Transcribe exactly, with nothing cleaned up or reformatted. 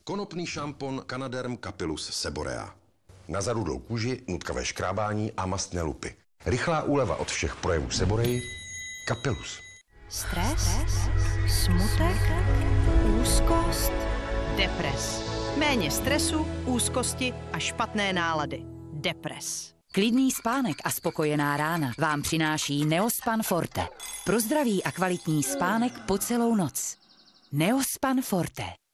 Konopný šampon Canaderm Capillus Seborea. Na zarudlou kůži, nutkavé škrábání a mastné lupy. Rychlá úleva od všech projevů Seboreji. Capillus. Stres, smutek, úzkost, depres. Méně stresu, úzkosti a špatné nálady. Depres. Klidný spánek a spokojená rána vám přináší Neospan Forte. Pro zdravý a kvalitní spánek po celou noc. Neospan Forte.